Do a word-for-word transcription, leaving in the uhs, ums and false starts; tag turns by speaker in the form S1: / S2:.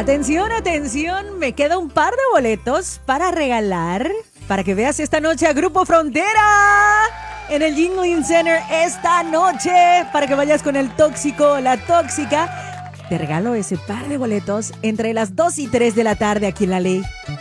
S1: Atención, atención, me queda un par de boletos para regalar, para que veas esta noche a Grupo Frontera en el Yuengling Center esta noche, para que vayas con el tóxico o la tóxica. Te regalo ese par de boletos entre las dos y tres de la tarde aquí en La Ley.